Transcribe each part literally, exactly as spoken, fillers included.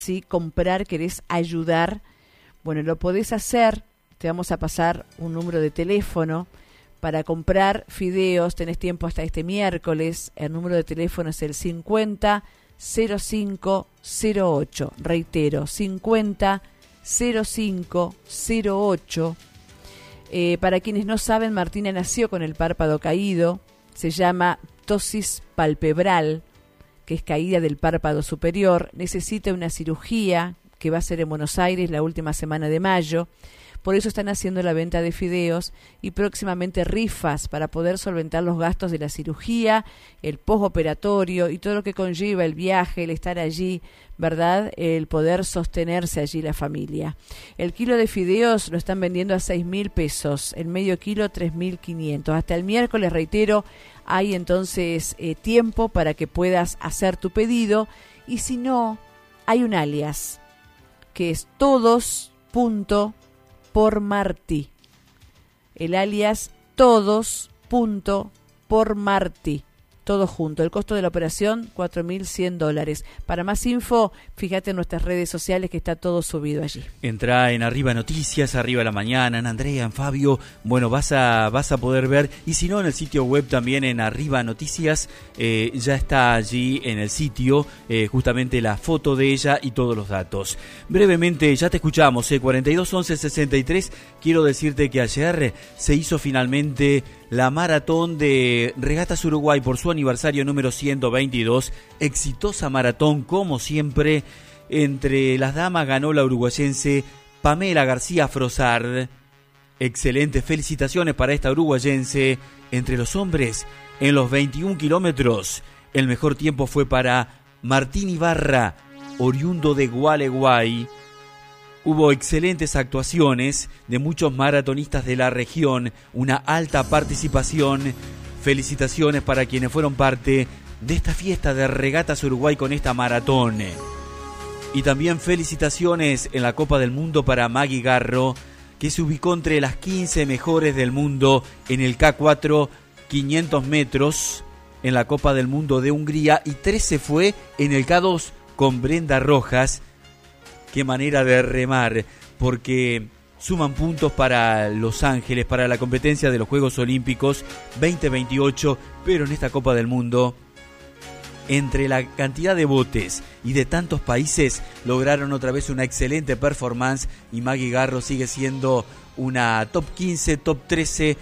si comprar, querés ayudar, bueno, lo podés hacer. Te vamos a pasar un número de teléfono para comprar fideos. Tenés tiempo hasta este miércoles. El número de teléfono es el cincuenta cero cinco cero ocho. Reitero, cincuenta cero cinco cero ocho. Eh, para quienes no saben, Martina nació con el párpado caído. Se llama ptosis palpebral, que es caída del párpado superior. Necesita una cirugía que va a ser en Buenos Aires la última semana de mayo. Por eso están haciendo la venta de fideos y próximamente rifas para poder solventar los gastos de la cirugía, el postoperatorio y todo lo que conlleva el viaje, el estar allí, ¿verdad? El poder sostenerse allí la familia. El kilo de fideos lo están vendiendo a seis mil pesos, el medio kilo tres mil quinientos. Hasta el miércoles, reitero, hay entonces eh, tiempo para que puedas hacer tu pedido, y si no, hay un alias que es todos punto por Martí. El alias todos punto por Martí. Todo junto. El costo de la operación, cuatro mil cien dólares. Para más info, fíjate en nuestras redes sociales que está todo subido allí. Entra en Arriba Noticias, Arriba la Mañana, en Andrea, en Fabio. Bueno, vas a vas a poder ver. Y si no, en el sitio web también, en Arriba Noticias, eh, ya está allí en el sitio eh, justamente la foto de ella y todos los datos. Brevemente, ya te escuchamos, eh, cuarenta y dos once sesenta y tres. Quiero decirte que ayer se hizo finalmente la maratón de Regatas Uruguay por su aniversario número ciento veintidós. Exitosa maratón, como siempre. Entre las damas ganó la uruguayense Pamela García Frozard. Excelentes felicitaciones para esta uruguayense. Entre los hombres, en los veintiún kilómetros, el mejor tiempo fue para Martín Ibarra, oriundo de Gualeguay. Hubo excelentes actuaciones de muchos maratonistas de la región, una alta participación. Felicitaciones para quienes fueron parte de esta fiesta de Regatas Uruguay con esta maratón. Y también felicitaciones en la Copa del Mundo para Maggie Garro, que se ubicó entre las quince mejores del mundo en el K cuatro quinientos metros en la Copa del Mundo de Hungría, y trece fue en el K dos con Brenda Rojas. Qué manera de remar, porque suman puntos para Los Ángeles, para la competencia de los Juegos Olímpicos veinte veintiocho, pero en esta Copa del Mundo, entre la cantidad de botes y de tantos países, lograron otra vez una excelente performance, y Maggie Garro sigue siendo una top quince, top trece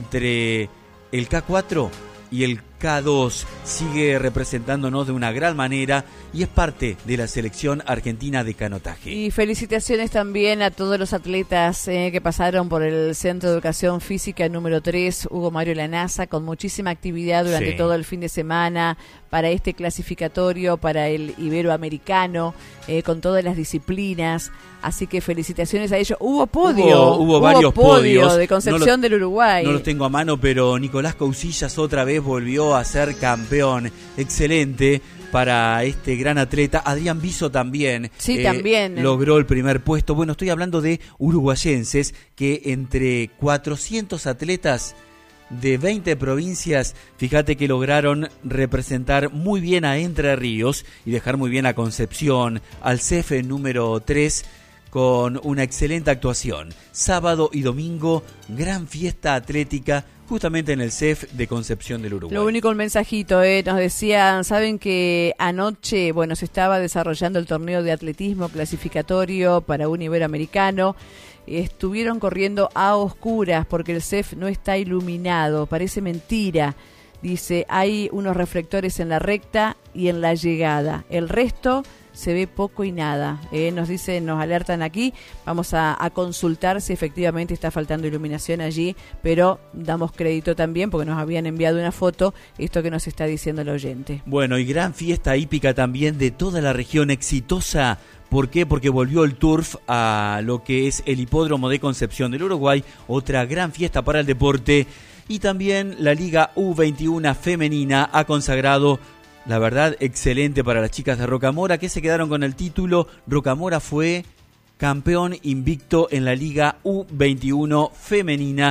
entre el K cuatro y el K dos. Sigue representándonos de una gran manera y es parte de la selección argentina de canotaje. Y felicitaciones también a todos los atletas eh, que pasaron por el Centro de Educación Física número tres, Hugo Mario Lanasa, con muchísima actividad durante sí. todo el fin de semana para este clasificatorio, para el Iberoamericano, eh, con todas las disciplinas. Así que felicitaciones a ellos. Hubo podio. Hubo, hubo varios podio podios. De Concepción no lo, del Uruguay. No los tengo a mano, pero Nicolás Cousillas otra vez volvió a ser campeón. Excelente para este gran atleta. Adrián Biso también, sí, eh, también logró el primer puesto. Bueno, estoy hablando de uruguayenses que entre cuatrocientos atletas de veinte provincias, fíjate que lograron representar muy bien a Entre Ríos y dejar muy bien a Concepción, al C E F número tres, con una excelente actuación. Sábado y domingo, gran fiesta atlética justamente en el C E F de Concepción del Uruguay. Lo único, un mensajito, eh, nos decían, saben que anoche, bueno, se estaba desarrollando el torneo de atletismo clasificatorio para un iberoamericano. Estuvieron corriendo a oscuras porque el C E F no está iluminado, parece mentira. Dice, hay unos reflectores en la recta y en la llegada. El resto se ve poco y nada. Eh, nos dicen, nos alertan aquí. Vamos a, a consultar si efectivamente está faltando iluminación allí, pero damos crédito también porque nos habían enviado una foto, esto que nos está diciendo el oyente. Bueno, y gran fiesta hípica también de toda la región, exitosa. ¿Por qué? Porque volvió el turf a lo que es el hipódromo de Concepción del Uruguay, otra gran fiesta para el deporte. Y también la Liga U veintiuno femenina ha consagrado, la verdad, excelente para las chicas de Rocamora, que se quedaron con el título. Rocamora fue campeón invicto en la Liga U veintiuno femenina,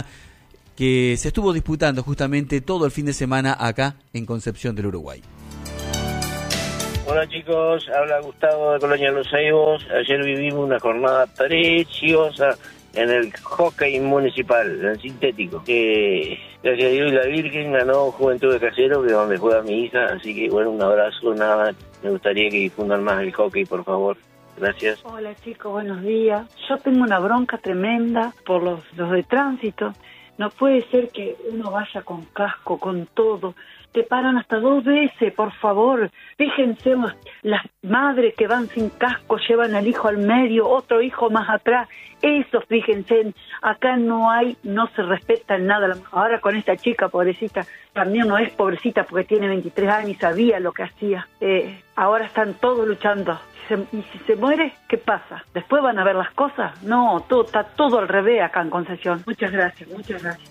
que se estuvo disputando justamente todo el fin de semana acá en Concepción del Uruguay. Hola chicos, habla Gustavo de Colonia Los Ceibos. Ayer vivimos una jornada preciosa en el hockey municipal, en el sintético. Que gracias a Dios y la Virgen ganó Juventud de Casero, que es donde juega mi hija. Así que bueno, un abrazo, nada. Me gustaría que difundan más el hockey, por favor. Gracias. Hola chicos, buenos días. Yo tengo una bronca tremenda por los, los de tránsito. No puede ser que uno vaya con casco, con todo. Te paran hasta dos veces, por favor. Fíjense, las madres que van sin casco llevan al hijo al medio, otro hijo más atrás. Eso, fíjense, acá no hay, no se respeta nada. Ahora con esta chica, pobrecita, también no es pobrecita porque tiene veintitrés años y sabía lo que hacía. Eh, ahora están todos luchando. Se, y si se muere, ¿qué pasa? ¿Después van a ver las cosas? No, todo, está todo al revés acá en Concepción. Muchas gracias, muchas gracias.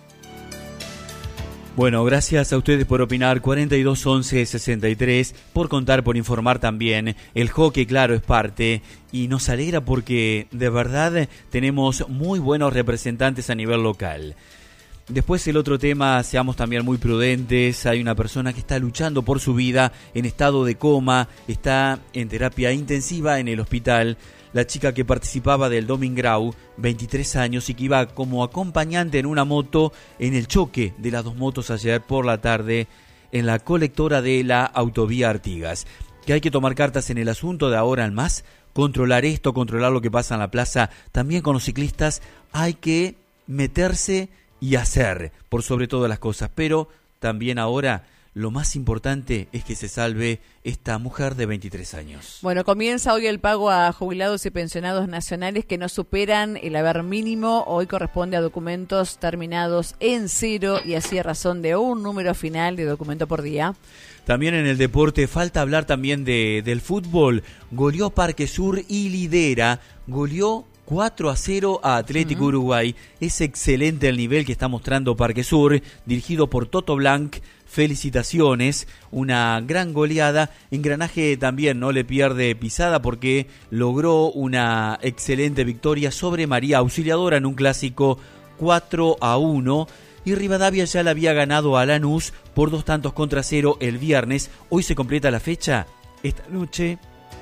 Bueno, gracias a ustedes por opinar, cuarenta y dos once sesenta y tres, por contar, por informar también. El hockey, claro, es parte y nos alegra porque de verdad tenemos muy buenos representantes a nivel local. Después el otro tema, seamos también muy prudentes. Hay una persona que está luchando por su vida en estado de coma, está en terapia intensiva en el hospital. La chica que participaba del Domingrau, veintitrés años, y que iba como acompañante en una moto en el choque de las dos motos ayer por la tarde en la colectora de la autovía Artigas. Que hay que tomar cartas en el asunto de ahora en más, controlar esto, controlar lo que pasa en la plaza. También con los ciclistas hay que meterse y hacer, por sobre todas las cosas. Pero también ahora lo más importante es que se salve esta mujer de veintitrés años. Bueno, comienza hoy el pago a jubilados y pensionados nacionales que no superan el haber mínimo. Hoy corresponde a documentos terminados en cero y así a razón de un número final de documento por día. También en el deporte, falta hablar también de del fútbol. Goleó Parque Sur y lidera, goleó cuatro a cero a Atlético uh-huh. Uruguay. Es excelente el nivel que está mostrando Parque Sur, dirigido por Toto Blanc. Felicitaciones, una gran goleada. Engranaje también no le pierde pisada porque logró una excelente victoria sobre María Auxiliadora en un clásico cuatro a uno. Y Rivadavia ya le había ganado a Lanús por dos tantos contra cero el viernes. Hoy se completa la fecha. Esta noche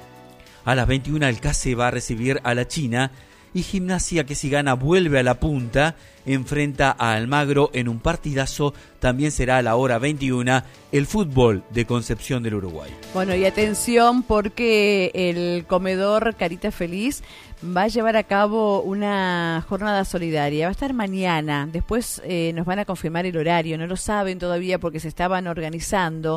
a las veintiuna el C A S E va a recibir a la China. Y Gimnasia, que si gana vuelve a la punta, enfrenta a Almagro en un partidazo. También será a la hora veintiuna el fútbol de Concepción del Uruguay. Bueno, y atención porque el comedor Carita Feliz va a llevar a cabo una jornada solidaria. Va a estar mañana. Después eh, nos van a confirmar el horario. No lo saben todavía porque se estaban organizando.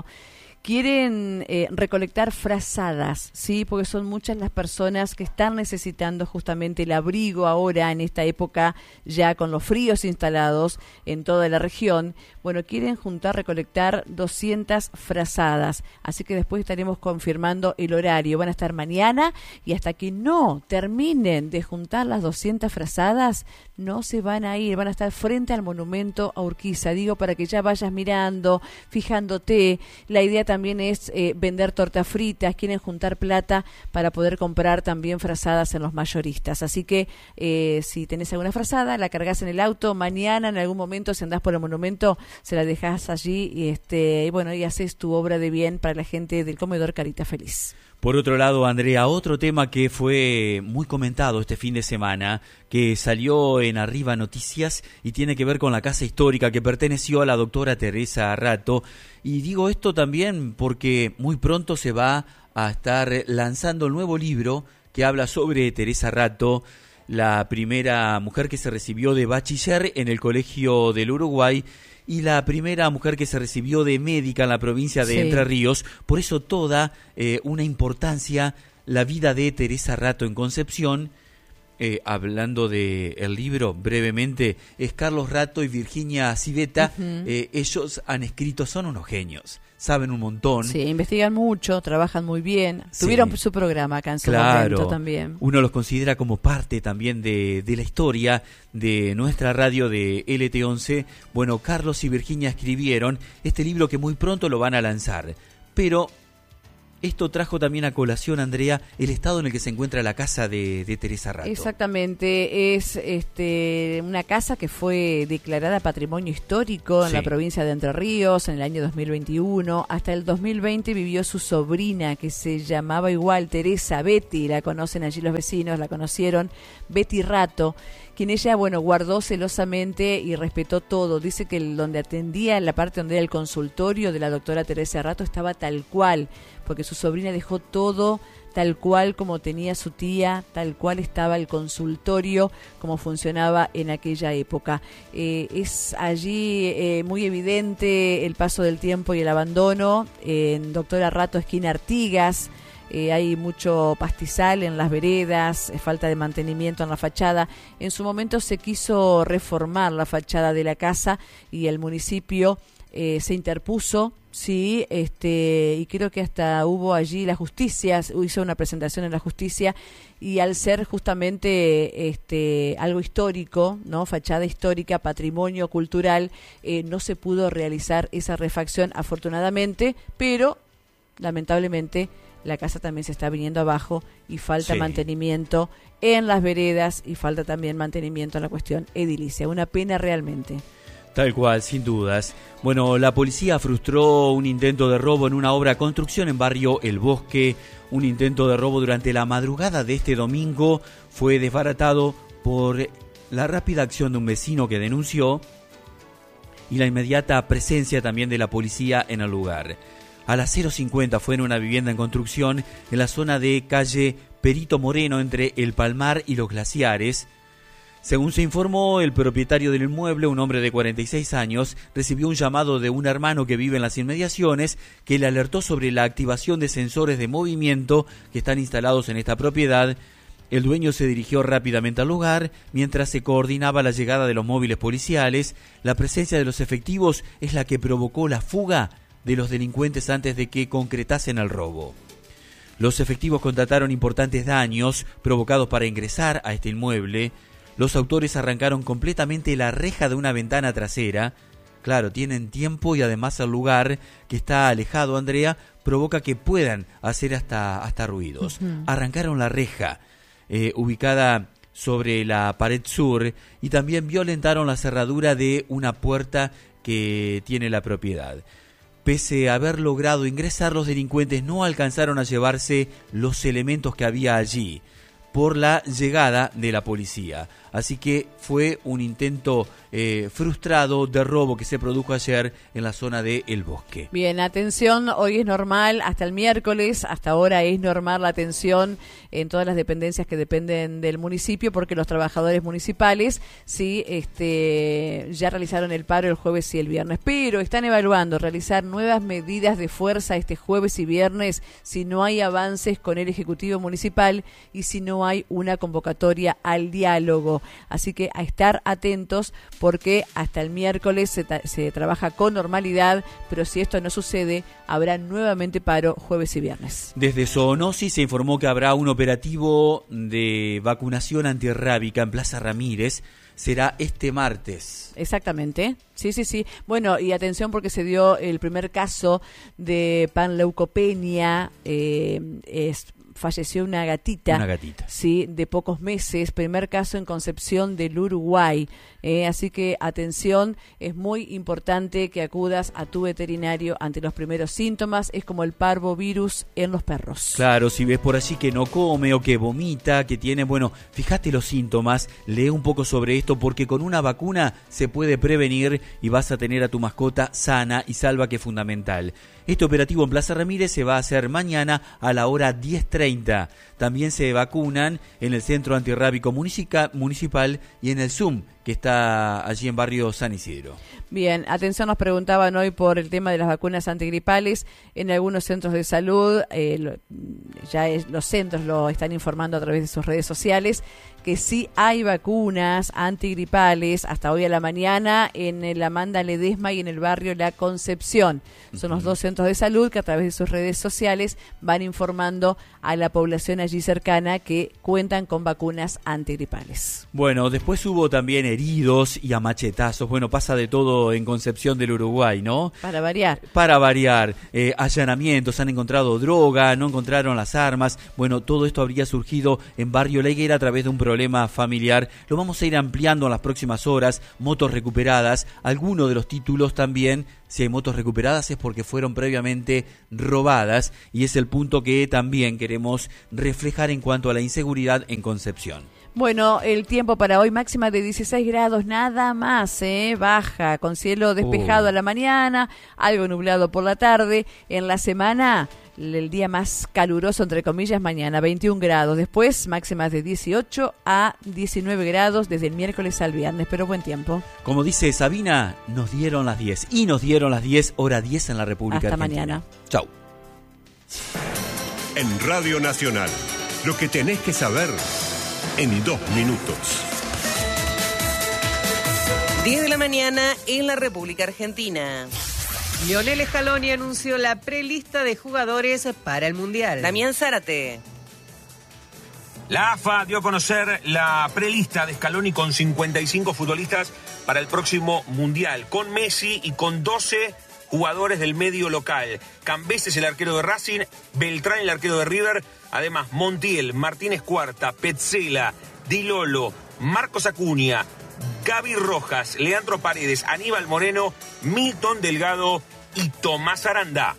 Quieren eh, recolectar frazadas, ¿sí? Porque son muchas las personas que están necesitando justamente el abrigo ahora en esta época, ya con los fríos instalados en toda la región. Bueno, quieren juntar, recolectar doscientas frazadas, así que después estaremos confirmando el horario. Van a estar mañana y hasta que no terminen de juntar las doscientas frazadas, no se van a ir, van a estar frente al monumento a Urquiza. Digo, para que ya vayas mirando, fijándote. La idea también es eh, vender tortas fritas, quieren juntar plata para poder comprar también frazadas en los mayoristas. Así que eh, si tenés alguna frazada, la cargas en el auto, mañana en algún momento si andás por el monumento, se la dejás allí y, este, y bueno, y haces tu obra de bien para la gente del comedor Carita Feliz. Por otro lado, Andrea, otro tema que fue muy comentado este fin de semana, que salió en Arriba Noticias y tiene que ver con la casa histórica que perteneció a la doctora Teresa Rato. Y digo esto también porque muy pronto se va a estar lanzando el nuevo libro que habla sobre Teresa Rato, la primera mujer que se recibió de bachiller en el Colegio del Uruguay y la primera mujer que se recibió de médica en la provincia de sí. Entre Ríos. Por eso toda eh, una importancia la vida de Teresa Rato en Concepción. Eh, hablando de el libro brevemente, es Carlos Rato y Virginia Civetta. Uh-huh. eh, ellos han escrito, son unos genios, saben un montón. Sí, investigan mucho, trabajan muy bien. Sí. Tuvieron su programa acá en su claro, momento también. Uno los considera como parte también de, de la historia de nuestra radio de L T once. Bueno, Carlos y Virginia escribieron este libro que muy pronto lo van a lanzar. Pero esto trajo también a colación, Andrea, el estado en el que se encuentra la casa de, de Teresa Rato. Exactamente, es este, una casa que fue declarada Patrimonio Histórico en sí. la provincia de Entre Ríos en el año dos mil veintiuno. Hasta el dos mil veinte vivió su sobrina, que se llamaba igual Teresa, Betty, la conocen allí los vecinos, la conocieron, Betty Rato, quien ella, bueno, guardó celosamente y respetó todo. Dice que el, donde atendía, la parte donde era el consultorio de la doctora Teresa Rato, estaba tal cual, porque su sobrina dejó todo tal cual como tenía su tía, tal cual estaba el consultorio, como funcionaba en aquella época. Eh, es allí eh, muy evidente el paso del tiempo y el abandono. En Doctora Rato, esquina Artigas, Eh, hay mucho pastizal en las veredas, eh, falta de mantenimiento en la fachada. En su momento se quiso reformar la fachada de la casa y el municipio eh, se interpuso, sí, este, y creo que hasta hubo allí la justicia, hizo una presentación en la justicia, y al ser justamente este algo histórico, ¿no? Fachada histórica, patrimonio cultural, eh, no se pudo realizar esa refacción, afortunadamente, pero lamentablemente la casa también se está viniendo abajo y falta sí. mantenimiento en las veredas y falta también mantenimiento en la cuestión edilicia. Una pena realmente. Tal cual, sin dudas. Bueno, la policía frustró un intento de robo en una obra de construcción en barrio El Bosque. Un intento de robo durante la madrugada de este domingo fue desbaratado por la rápida acción de un vecino que denunció y la inmediata presencia también de la policía en el lugar. A las cero cincuenta fue en una vivienda en construcción en la zona de calle Perito Moreno entre El Palmar y Los Glaciares. Según se informó, el propietario del inmueble, un hombre de cuarenta y seis años, recibió un llamado de un hermano que vive en las inmediaciones que le alertó sobre la activación de sensores de movimiento que están instalados en esta propiedad. El dueño se dirigió rápidamente al lugar mientras se coordinaba la llegada de los móviles policiales. La presencia de los efectivos es la que provocó la fuga de los delincuentes antes de que concretasen el robo. Los efectivos constataron importantes daños provocados para ingresar a este inmueble. Los autores arrancaron completamente la reja de una ventana trasera. Claro, tienen tiempo y además el lugar, que está alejado, Andrea, provoca que puedan hacer hasta, hasta ruidos. Uh-huh. Arrancaron la reja, eh, ubicada sobre la pared sur, y también violentaron la cerradura de una puerta que tiene la propiedad. Pese a haber logrado ingresar, los delincuentes no alcanzaron a llevarse los elementos que había allí por la llegada de la policía. Así que fue un intento eh, frustrado de robo que se produjo ayer en la zona de El Bosque. Bien, atención, hoy es normal, hasta el miércoles, hasta ahora es normal la atención en todas las dependencias que dependen del municipio, porque los trabajadores municipales sí este, ya realizaron el paro el jueves y el viernes, pero están evaluando realizar nuevas medidas de fuerza este jueves y viernes si no hay avances con el Ejecutivo Municipal y si no hay una convocatoria al diálogo. Así que a estar atentos, porque hasta el miércoles se, ta- se trabaja con normalidad, pero si esto no sucede, habrá nuevamente paro jueves y viernes. Desde Zoonosis se informó que habrá un operativo de vacunación antirrábica en Plaza Ramírez. Será este martes. Exactamente, sí, sí, sí. Bueno, y atención porque se dio el primer caso de panleucopenia, eh, es falleció una gatita, una gatita, sí, de pocos meses, primer caso en Concepción del Uruguay, eh, así que atención, es muy importante que acudas a tu veterinario ante los primeros síntomas, es como el parvovirus en los perros. Claro, si ves por allí que no come o que vomita, que tiene, bueno, fíjate los síntomas, lee un poco sobre esto, porque con una vacuna se puede prevenir y vas a tener a tu mascota sana y salva, que es fundamental. Este operativo en Plaza Ramírez se va a hacer mañana a la hora diez treinta. También se vacunan en el Centro Antirrábico Municipal y en el Zoom, que está allí en barrio San Isidro. Bien, atención, nos preguntaban hoy por el tema de las vacunas antigripales. En algunos centros de salud, eh, lo, ya es, los centros lo están informando a través de sus redes sociales, que sí hay vacunas antigripales hasta hoy a la mañana en el Amanda Ledesma y en el barrio La Concepción. Son uh-huh. los dos centros establecimientos de salud que a través de sus redes sociales van informando a la población allí cercana que cuentan con vacunas antigripales. Bueno, después hubo también heridos y a machetazos. Bueno, pasa de todo en Concepción del Uruguay, ¿no? Para variar. Para variar. Eh, allanamientos, han encontrado droga, no encontraron las armas. Bueno, todo esto habría surgido en Barrio La Higuera a través de un problema familiar. Lo vamos a ir ampliando en las próximas horas. Motos recuperadas, algunos de los títulos también. Si hay motos recuperadas es porque fueron previamente robadas y es el punto que también queremos reflejar en cuanto a la inseguridad en Concepción. Bueno, el tiempo para hoy máxima de dieciséis grados, nada más, ¿eh? Baja, con cielo despejado Oh. a la mañana, algo nublado por la tarde. En la semana, el día más caluroso, entre comillas, mañana, veintiún grados. Después, máximas de dieciocho a diecinueve grados desde el miércoles al viernes, pero buen tiempo. Como dice Sabina, nos dieron las diez y nos dieron las diez, hora diez en la República Hasta Argentina. mañana. Chau. En Radio Nacional, lo que tenés que saber en dos minutos. diez de la mañana en la República Argentina. Lionel Scaloni anunció la prelista de jugadores para el Mundial. Damián Zárate. La A F A dio a conocer la prelista de Scaloni con cincuenta y cinco futbolistas para el próximo Mundial, con Messi y con doce jugadores del medio local. Cambeses, el arquero de Racing, Beltrán, el arquero de River, además Montiel, Martínez Cuarta, Petzela, Di Lolo, Marcos Acuña, Gaby Rojas, Leandro Paredes, Aníbal Moreno, Milton Delgado y Tomás Aranda.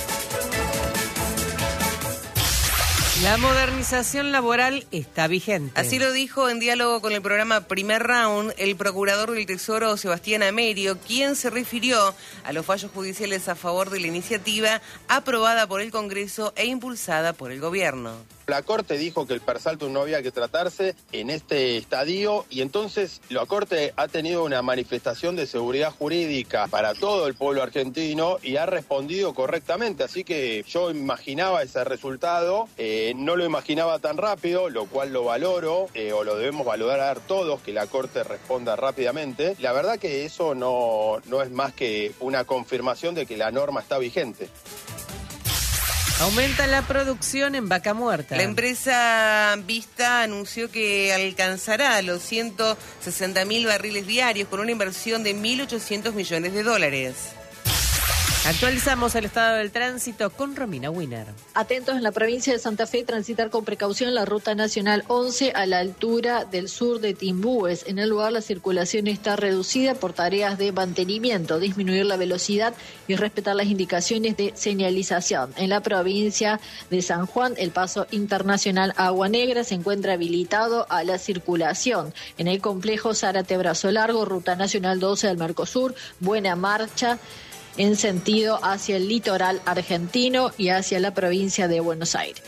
La modernización laboral está vigente. Así lo dijo en diálogo con el programa Primer Round el procurador del Tesoro Sebastián Amerio, quien se refirió a los fallos judiciales a favor de la iniciativa aprobada por el Congreso e impulsada por el Gobierno. La Corte dijo que el persaltum no había que tratarse en este estadio y entonces la Corte ha tenido una manifestación de seguridad jurídica para todo el pueblo argentino y ha respondido correctamente, así que yo imaginaba ese resultado, eh, no lo imaginaba tan rápido, lo cual lo valoro eh, o lo debemos valorar todos, que la Corte responda rápidamente. La verdad que eso no, no es más que una confirmación de que la norma está vigente. Aumenta la producción en Vaca Muerta. La empresa Vista anunció que alcanzará los ciento sesenta mil barriles diarios con una inversión de mil ochocientos millones de dólares. Actualizamos el estado del tránsito con Romina Wiener. Atentos en la provincia de Santa Fe, transitar con precaución la ruta nacional once a la altura del sur de Timbúes. En el lugar la circulación está reducida por tareas de mantenimiento, disminuir la velocidad y respetar las indicaciones de señalización. En la provincia de San Juan, el paso internacional Agua Negra se encuentra habilitado a la circulación. En el complejo Zárate Brazo Largo, ruta nacional doce del Mercosur, buena marcha en sentido hacia el litoral argentino y hacia la provincia de Buenos Aires.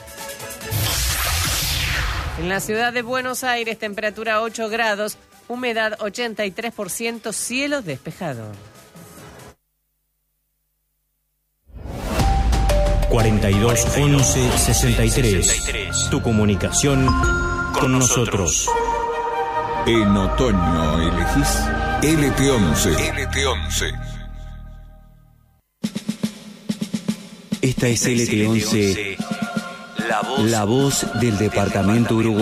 En la ciudad de Buenos Aires, temperatura ocho grados, humedad ochenta y tres por ciento, cielo despejado. cuarenta y dos once sesenta y tres. Tu comunicación con nosotros. En otoño elegís L T once. L T once. Esta es L T once, la voz del departamento Uruguay.